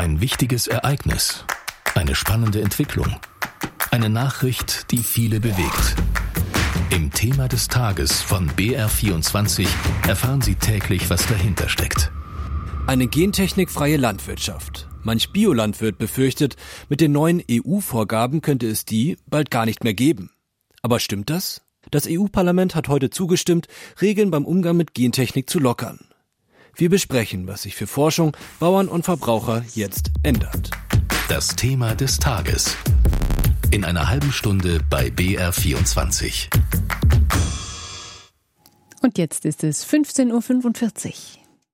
Ein wichtiges Ereignis, eine spannende Entwicklung, eine Nachricht, die viele bewegt. Im Thema des Tages von BR24 erfahren Sie täglich, was dahinter steckt. Eine gentechnikfreie Landwirtschaft. Manch Biolandwirt befürchtet, mit den neuen EU-Vorgaben könnte es die bald gar nicht mehr geben. Aber stimmt das? Das EU-Parlament hat heute zugestimmt, Regeln beim Umgang mit Gentechnik zu lockern. Wir besprechen, was sich für Forschung, Bauern und Verbraucher jetzt ändert. Das Thema des Tages. In einer halben Stunde bei BR24. Und jetzt ist es 15.45 Uhr.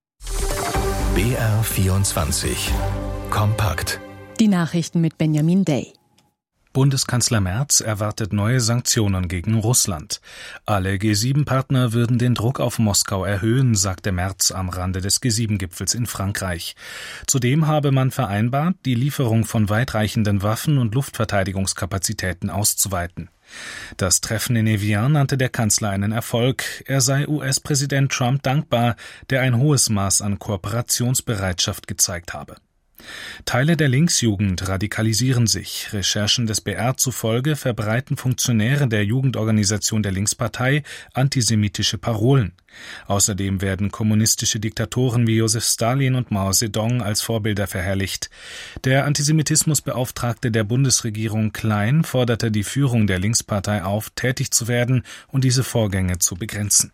BR24. Kompakt. Die Nachrichten mit Benjamin Day. Bundeskanzler Merz erwartet neue Sanktionen gegen Russland. Alle G7-Partner würden den Druck auf Moskau erhöhen, sagte Merz am Rande des G7-Gipfels in Frankreich. Zudem habe man vereinbart, die Lieferung von weitreichenden Waffen und Luftverteidigungskapazitäten auszuweiten. Das Treffen in Evian nannte der Kanzler einen Erfolg. Er sei US-Präsident Trump dankbar, der ein hohes Maß an Kooperationsbereitschaft gezeigt habe. Teile der Linksjugend radikalisieren sich. Recherchen des BR zufolge verbreiten Funktionäre der Jugendorganisation der Linkspartei antisemitische Parolen. Außerdem werden kommunistische Diktatoren wie Josef Stalin und Mao Zedong als Vorbilder verherrlicht. Der Antisemitismusbeauftragte der Bundesregierung Klein forderte die Führung der Linkspartei auf, tätig zu werden und diese Vorgänge zu begrenzen.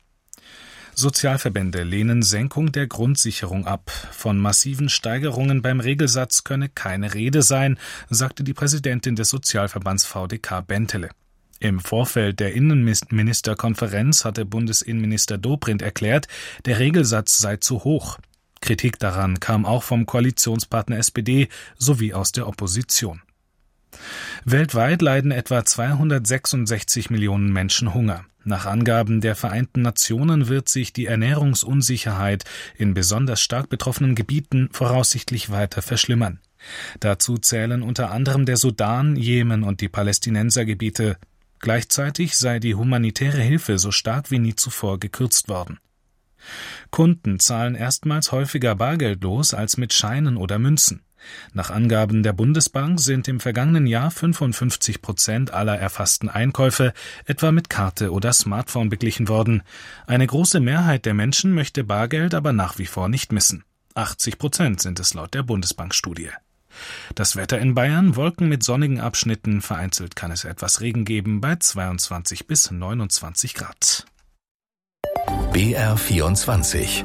Sozialverbände lehnen Senkung der Grundsicherung ab. Von massiven Steigerungen beim Regelsatz könne keine Rede sein, sagte die Präsidentin des Sozialverbands VDK Bentele. Im Vorfeld der Innenministerkonferenz hatte Bundesinnenminister Dobrindt erklärt, der Regelsatz sei zu hoch. Kritik daran kam auch vom Koalitionspartner SPD sowie aus der Opposition. Weltweit leiden etwa 266 Millionen Menschen Hunger. Nach Angaben der Vereinten Nationen wird sich die Ernährungsunsicherheit in besonders stark betroffenen Gebieten voraussichtlich weiter verschlimmern. Dazu zählen unter anderem der Sudan, Jemen und die Palästinensergebiete. Gleichzeitig sei die humanitäre Hilfe so stark wie nie zuvor gekürzt worden. Kunden zahlen erstmals häufiger bargeldlos als mit Scheinen oder Münzen. Nach Angaben der Bundesbank sind im vergangenen Jahr 55% aller erfassten Einkäufe etwa mit Karte oder Smartphone beglichen worden. Eine große Mehrheit der Menschen möchte Bargeld aber nach wie vor nicht missen. 80% sind es laut der Bundesbankstudie. Das Wetter in Bayern: Wolken mit sonnigen Abschnitten, vereinzelt kann es etwas Regen geben bei 22 bis 29 Grad. BR24.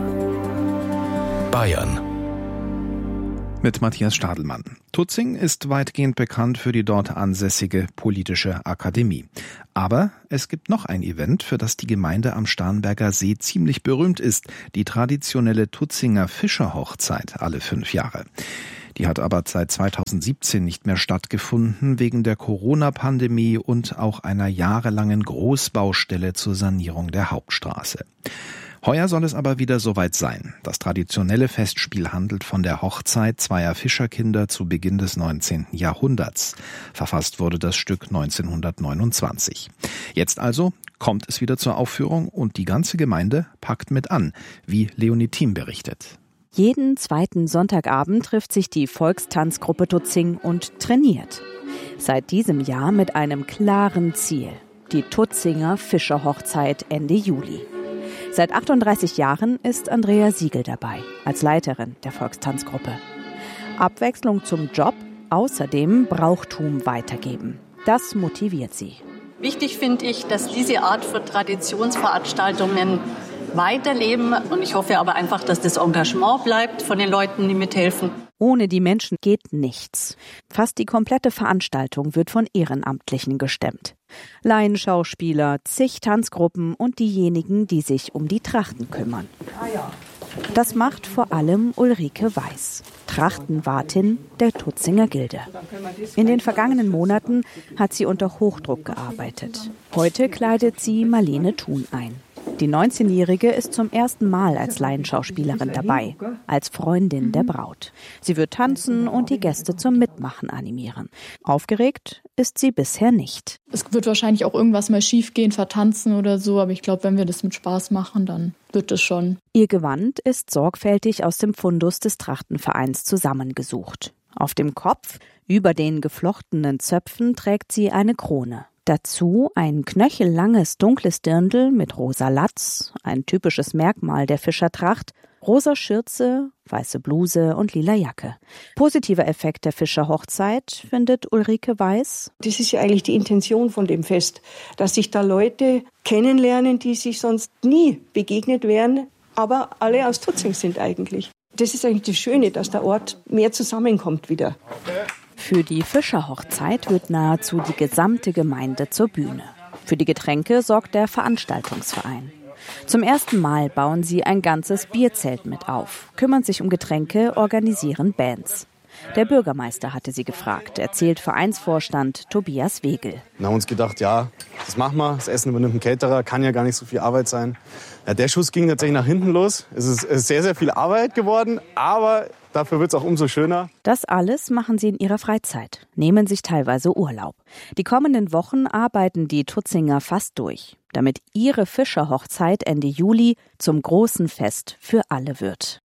Bayern. Mit Matthias Stadelmann. Tutzing ist weitgehend bekannt für die dort ansässige politische Akademie. Aber es gibt noch ein Event, für das die Gemeinde am Starnberger See ziemlich berühmt ist: die traditionelle Tutzinger Fischerhochzeit alle 5 Jahre. Die hat aber seit 2017 nicht mehr stattgefunden, wegen der Corona-Pandemie und auch einer jahrelangen Großbaustelle zur Sanierung der Hauptstraße. Heuer soll es aber wieder soweit sein. Das traditionelle Festspiel handelt von der Hochzeit zweier Fischerkinder zu Beginn des 19. Jahrhunderts. Verfasst wurde das Stück 1929. Jetzt also kommt es wieder zur Aufführung und die ganze Gemeinde packt mit an, wie Leonie Thiem berichtet. Jeden zweiten Sonntagabend trifft sich die Volkstanzgruppe Tutzing und trainiert. Seit diesem Jahr mit einem klaren Ziel: die Tutzinger Fischerhochzeit Ende Juli. Seit 38 Jahren ist Andrea Siegel dabei, als Leiterin der Volkstanzgruppe. Abwechslung zum Job, außerdem Brauchtum weitergeben. Das motiviert sie. Wichtig finde ich, dass diese Art von Traditionsveranstaltungen weiterleben. Und ich hoffe aber einfach, dass das Engagement bleibt von den Leuten, die mithelfen. Ohne die Menschen geht nichts. Fast die komplette Veranstaltung wird von Ehrenamtlichen gestemmt. Laienschauspieler, zig Tanzgruppen und diejenigen, die sich um die Trachten kümmern. Das macht vor allem Ulrike Weiß, Trachtenwartin der Tutzinger Gilde. In den vergangenen Monaten hat sie unter Hochdruck gearbeitet. Heute kleidet sie Marlene Thun ein. Die 19-Jährige ist zum ersten Mal als Laienschauspielerin dabei, als Freundin der Braut. Sie wird tanzen und die Gäste zum Mitmachen animieren. Aufgeregt ist sie bisher nicht. Es wird wahrscheinlich auch irgendwas mal schief gehen, vertanzen oder so, aber ich glaube, wenn wir das mit Spaß machen, dann wird es schon. Ihr Gewand ist sorgfältig aus dem Fundus des Trachtenvereins zusammengesucht. Auf dem Kopf, über den geflochtenen Zöpfen, trägt sie eine Krone. Dazu ein knöchellanges dunkles Dirndl mit rosa Latz, ein typisches Merkmal der Fischertracht, rosa Schürze, weiße Bluse und lila Jacke. Positiver Effekt der Fischerhochzeit, findet Ulrike Weiß. Das ist ja eigentlich die Intention von dem Fest, dass sich da Leute kennenlernen, die sich sonst nie begegnet wären, aber alle aus Tutzing sind eigentlich. Das ist eigentlich das Schöne, dass der Ort mehr zusammenkommt wieder. Für die Fischerhochzeit wird nahezu die gesamte Gemeinde zur Bühne. Für die Getränke sorgt der Veranstaltungsverein. Zum ersten Mal bauen sie ein ganzes Bierzelt mit auf, kümmern sich um Getränke, organisieren Bands. Der Bürgermeister hatte sie gefragt, erzählt Vereinsvorstand Tobias Wegel. Wir haben uns gedacht, ja, das machen wir. Das Essen übernimmt ein Caterer, kann ja gar nicht so viel Arbeit sein. Ja, der Schuss ging tatsächlich nach hinten los. Es ist sehr, sehr viel Arbeit geworden, aber dafür wird es auch umso schöner. Das alles machen sie in ihrer Freizeit, nehmen sich teilweise Urlaub. Die kommenden Wochen arbeiten die Tutzinger fast durch, damit ihre Fischerhochzeit Ende Juli zum großen Fest für alle wird.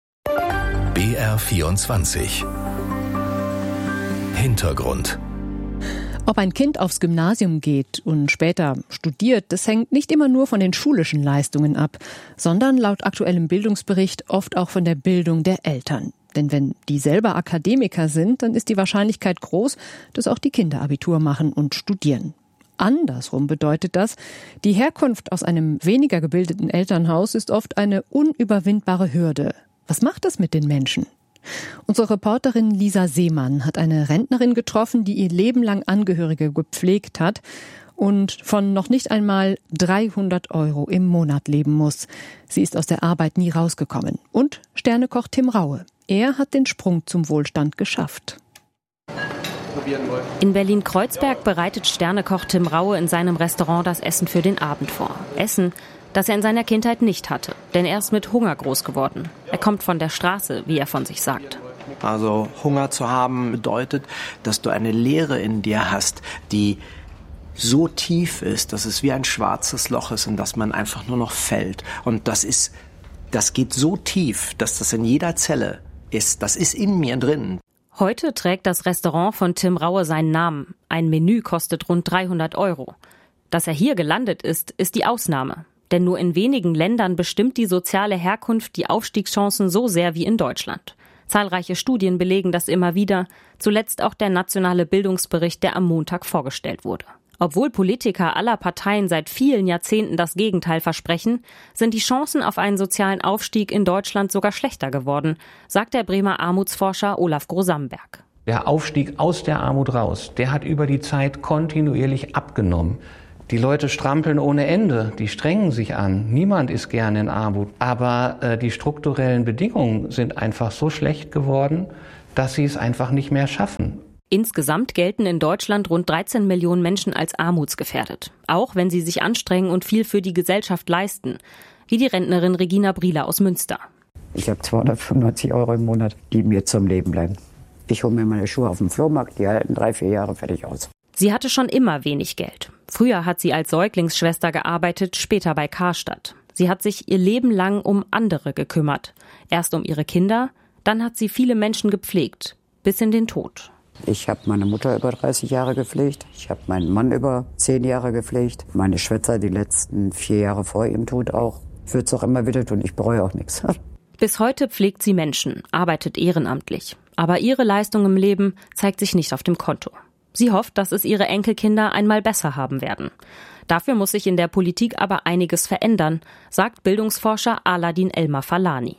BR24 Hintergrund. Ob ein Kind aufs Gymnasium geht und später studiert, das hängt nicht immer nur von den schulischen Leistungen ab, sondern laut aktuellem Bildungsbericht oft auch von der Bildung der Eltern. Denn wenn die selber Akademiker sind, dann ist die Wahrscheinlichkeit groß, dass auch die Kinder Abitur machen und studieren. Andersrum bedeutet das, die Herkunft aus einem weniger gebildeten Elternhaus ist oft eine unüberwindbare Hürde. Was macht das mit den Menschen? Unsere Reporterin Lisa Seemann hat eine Rentnerin getroffen, die ihr Leben lang Angehörige gepflegt hat und von noch nicht einmal 300 € im Monat leben muss. Sie ist aus der Arbeit nie rausgekommen. Und Sternekoch Tim Raue. Er hat den Sprung zum Wohlstand geschafft. In Berlin-Kreuzberg bereitet Sternekoch Tim Raue in seinem Restaurant das Essen für den Abend vor. Essen, das er in seiner Kindheit nicht hatte, denn er ist mit Hunger groß geworden. Er kommt von der Straße, wie er von sich sagt. Also Hunger zu haben bedeutet, dass du eine Leere in dir hast, die so tief ist, dass es wie ein schwarzes Loch ist, in das man einfach nur noch fällt. Und das geht so tief, dass das in jeder Zelle ist. Das ist in mir drin. Heute trägt das Restaurant von Tim Raue seinen Namen. Ein Menü kostet rund 300 €. Dass er hier gelandet ist, ist die Ausnahme. Denn nur in wenigen Ländern bestimmt die soziale Herkunft die Aufstiegschancen so sehr wie in Deutschland. Zahlreiche Studien belegen das immer wieder, zuletzt auch der nationale Bildungsbericht, der am Montag vorgestellt wurde. Obwohl Politiker aller Parteien seit vielen Jahrzehnten das Gegenteil versprechen, sind die Chancen auf einen sozialen Aufstieg in Deutschland sogar schlechter geworden, sagt der Bremer Armutsforscher Olaf Grosamberg. Der Aufstieg aus der Armut raus, der hat über die Zeit kontinuierlich abgenommen. Die Leute strampeln ohne Ende, die strengen sich an. Niemand ist gern in Armut. Aber die strukturellen Bedingungen sind einfach so schlecht geworden, dass sie es einfach nicht mehr schaffen. Insgesamt gelten in Deutschland rund 13 Millionen Menschen als armutsgefährdet. Auch wenn sie sich anstrengen und viel für die Gesellschaft leisten. Wie die Rentnerin Regina Brieler aus Münster. Ich habe 295 € im Monat, die mir zum Leben bleiben. Ich hole mir meine Schuhe auf dem Flohmarkt, die halten 3-4 Jahre fertig aus. Sie hatte schon immer wenig Geld. Früher hat sie als Säuglingsschwester gearbeitet, später bei Karstadt. Sie hat sich ihr Leben lang um andere gekümmert. Erst um ihre Kinder, dann hat sie viele Menschen gepflegt, bis in den Tod. Ich habe meine Mutter über 30 Jahre gepflegt. Ich habe meinen Mann über 10 Jahre gepflegt. Meine Schwester die letzten 4 Jahre vor ihrem Tod auch. Ich würde es auch immer wieder tun. Ich bereue auch nichts. Bis heute pflegt sie Menschen, arbeitet ehrenamtlich. Aber ihre Leistung im Leben zeigt sich nicht auf dem Konto. Sie hofft, dass es ihre Enkelkinder einmal besser haben werden. Dafür muss sich in der Politik aber einiges verändern, sagt Bildungsforscher Aladin Elmar-Falani.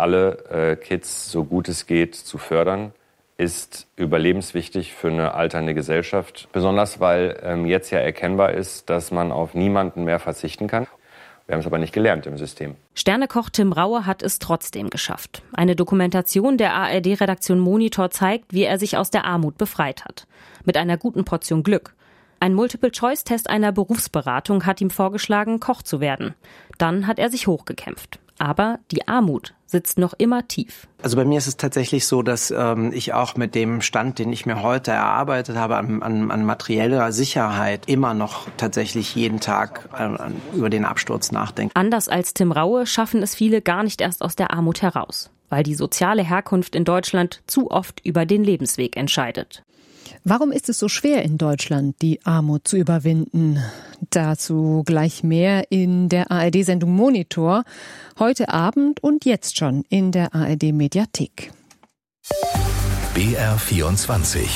Alle Kids, so gut es geht, zu fördern, ist überlebenswichtig für eine alternde Gesellschaft. Besonders, weil jetzt ja erkennbar ist, dass man auf niemanden mehr verzichten kann. Wir haben es aber nicht gelernt im System. Sternekoch Tim Raue hat es trotzdem geschafft. Eine Dokumentation der ARD-Redaktion Monitor zeigt, wie er sich aus der Armut befreit hat. Mit einer guten Portion Glück. Ein Multiple-Choice-Test einer Berufsberatung hat ihm vorgeschlagen, Koch zu werden. Dann hat er sich hochgekämpft. Aber die Armut sitzt noch immer tief. Also bei mir ist es tatsächlich so, dass ich auch mit dem Stand, den ich mir heute erarbeitet habe, an materieller Sicherheit immer noch tatsächlich jeden Tag über den Absturz nachdenke. Anders als Tim Raue schaffen es viele gar nicht erst aus der Armut heraus, weil die soziale Herkunft in Deutschland zu oft über den Lebensweg entscheidet. Warum ist es so schwer in Deutschland, die Armut zu überwinden? Dazu gleich mehr in der ARD-Sendung Monitor. Heute Abend und jetzt schon in der ARD-Mediathek. BR24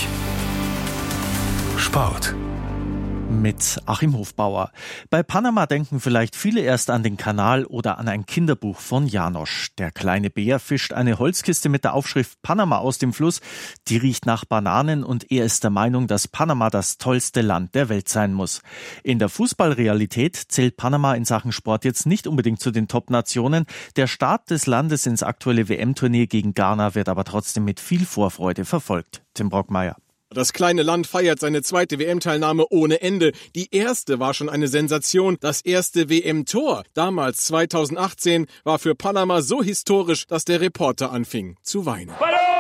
Sport. Mit Achim Hofbauer. Bei Panama denken vielleicht viele erst an den Kanal oder an ein Kinderbuch von Janosch. Der kleine Bär fischt eine Holzkiste mit der Aufschrift Panama aus dem Fluss. Die riecht nach Bananen und er ist der Meinung, dass Panama das tollste Land der Welt sein muss. In der Fußballrealität zählt Panama in Sachen Sport jetzt nicht unbedingt zu den Top-Nationen. Der Start des Landes ins aktuelle WM-Turnier gegen Ghana wird aber trotzdem mit viel Vorfreude verfolgt. Tim Brockmeier. Das kleine Land feiert seine zweite WM-Teilnahme ohne Ende. Die erste war schon eine Sensation. Das erste WM-Tor, damals 2018, war für Panama so historisch, dass der Reporter anfing zu weinen.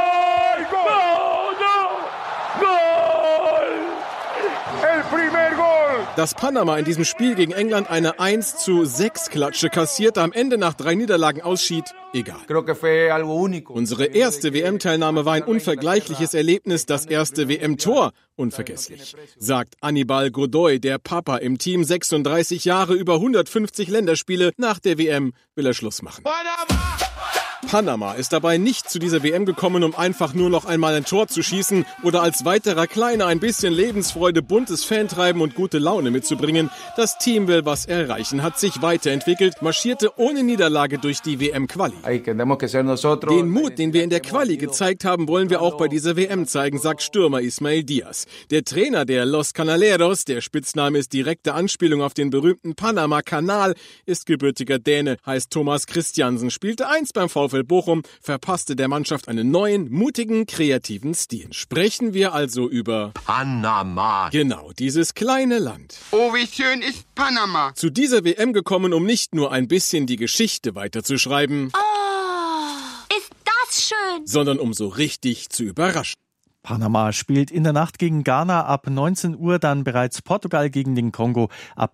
Dass Panama in diesem Spiel gegen England eine 1:6-Klatsche kassiert, am Ende nach 3 Niederlagen ausschied, egal. Unsere erste WM-Teilnahme war ein unvergleichliches Erlebnis, das erste WM-Tor unvergesslich, sagt Anibal Godoy, der Papa im Team, 36 Jahre, über 150 Länderspiele. Nach der WM will er Schluss machen. Panama ist dabei nicht zu dieser WM gekommen, um einfach nur noch einmal ein Tor zu schießen oder als weiterer Kleiner ein bisschen Lebensfreude, buntes Fantreiben und gute Laune mitzubringen. Das Team will was erreichen, hat sich weiterentwickelt, marschierte ohne Niederlage durch die WM-Quali. Den Mut, den wir in der Quali gezeigt haben, wollen wir auch bei dieser WM zeigen, sagt Stürmer Ismail Diaz. Der Trainer der Los Canaleros, der Spitzname ist direkte Anspielung auf den berühmten Panama-Kanal, ist gebürtiger Däne, heißt Thomas Christiansen, spielte einst beim VfL Bochum, verpasste der Mannschaft einen neuen, mutigen, kreativen Stil. Sprechen wir also über Panama. Genau, dieses kleine Land. Oh, wie schön ist Panama. Zu dieser WM gekommen, um nicht nur ein bisschen die Geschichte weiterzuschreiben. Oh, ist das schön. Sondern um so richtig zu überraschen. Panama spielt in der Nacht gegen Ghana, ab 19 Uhr dann bereits Portugal gegen den Kongo, ab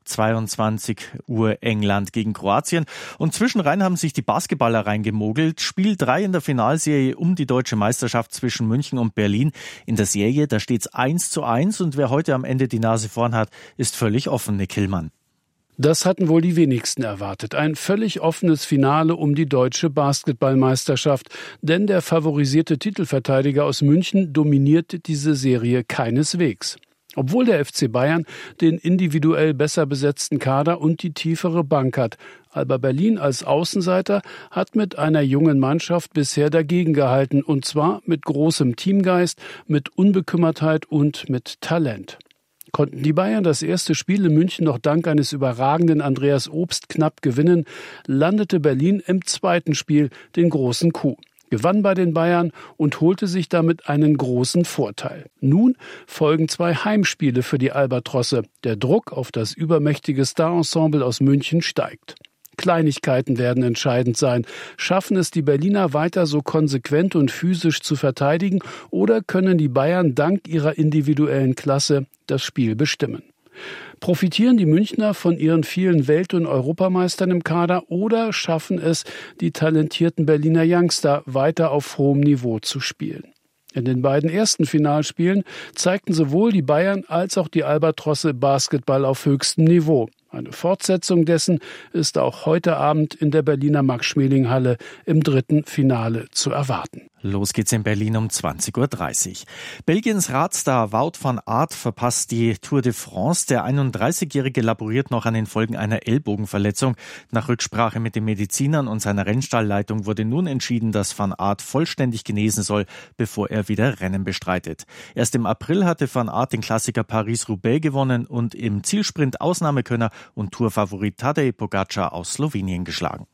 22 Uhr England gegen Kroatien. Und zwischenrein haben sich die Basketballer reingemogelt. Spiel 3 in der Finalserie um die deutsche Meisterschaft zwischen München und Berlin. In der Serie, da steht's 1:1 und wer heute am Ende die Nase vorn hat, ist völlig offen, Nick Hillmann. Das hatten wohl die wenigsten erwartet. Ein völlig offenes Finale um die deutsche Basketballmeisterschaft. Denn der favorisierte Titelverteidiger aus München dominiert diese Serie keineswegs. Obwohl der FC Bayern den individuell besser besetzten Kader und die tiefere Bank hat. Alba Berlin als Außenseiter hat mit einer jungen Mannschaft bisher dagegen gehalten. Und zwar mit großem Teamgeist, mit Unbekümmertheit und mit Talent. Konnten die Bayern das erste Spiel in München noch dank eines überragenden Andreas Obst knapp gewinnen, landete Berlin im zweiten Spiel den großen Coup. Gewann bei den Bayern und holte sich damit einen großen Vorteil. Nun folgen 2 Heimspiele für die Albatrosse. Der Druck auf das übermächtige Starensemble aus München steigt. Kleinigkeiten werden entscheidend sein. Schaffen es die Berliner weiter so konsequent und physisch zu verteidigen oder können die Bayern dank ihrer individuellen Klasse das Spiel bestimmen? Profitieren die Münchner von ihren vielen Welt- und Europameistern im Kader oder schaffen es die talentierten Berliner Youngster weiter auf hohem Niveau zu spielen? In den beiden ersten Finalspielen zeigten sowohl die Bayern als auch die Albatrosse Basketball auf höchstem Niveau. Eine Fortsetzung dessen ist auch heute Abend in der Berliner Max-Schmeling-Halle im 3. Finale zu erwarten. Los geht's in Berlin um 20:30 Uhr. Belgiens Radstar Wout van Aert verpasst die Tour de France. Der 31-Jährige laboriert noch an den Folgen einer Ellbogenverletzung. Nach Rücksprache mit den Medizinern und seiner Rennstallleitung wurde nun entschieden, dass Van Aert vollständig genesen soll, bevor er wieder Rennen bestreitet. Erst im April hatte Van Aert den Klassiker Paris-Roubaix gewonnen und im Zielsprint Ausnahmekönner und Tourfavorit Tadej Pogačar aus Slowenien geschlagen.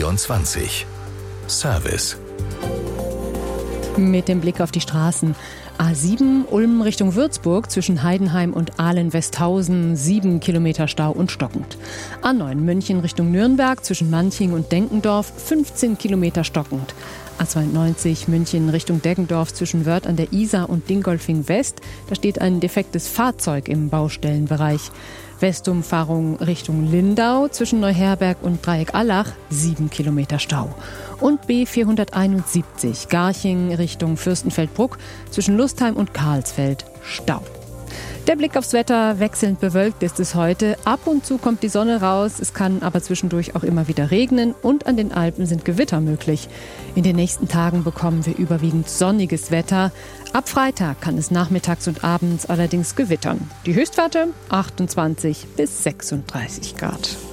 BR24 Service. Mit dem Blick auf die Straßen. A7 Ulm Richtung Würzburg zwischen Heidenheim und Ahlen-Westhausen 7 Kilometer Stau und stockend. A9 München Richtung Nürnberg zwischen Manching und Denkendorf 15 Kilometer stockend. A92 München Richtung Deggendorf zwischen Wörth an der Isar und Dingolfing West. Da steht ein defektes Fahrzeug im Baustellenbereich. Westumfahrung Richtung Lindau zwischen Neuherberg und Dreieck-Allach 7 Kilometer Stau. Und B471 Garching Richtung Fürstenfeldbruck zwischen Lustheim und Karlsfeld Stau. Der Blick aufs Wetter, wechselnd bewölkt ist es heute. Ab und zu kommt die Sonne raus, es kann aber zwischendurch auch immer wieder regnen und an den Alpen sind Gewitter möglich. In den nächsten Tagen bekommen wir überwiegend sonniges Wetter. Ab Freitag kann es nachmittags und abends allerdings gewittern. Die Höchstwerte 28 bis 36 Grad.